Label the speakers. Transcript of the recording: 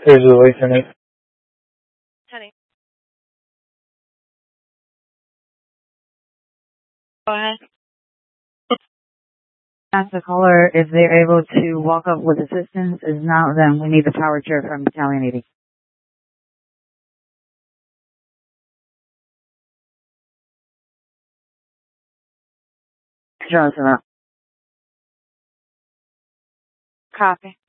Speaker 1: There's a voice in it.
Speaker 2: Honey. Go ahead.
Speaker 3: Ask the caller if they're able to walk up with assistance. If not, then we need the power chair from Italian 80. Johnson up.
Speaker 2: Copy.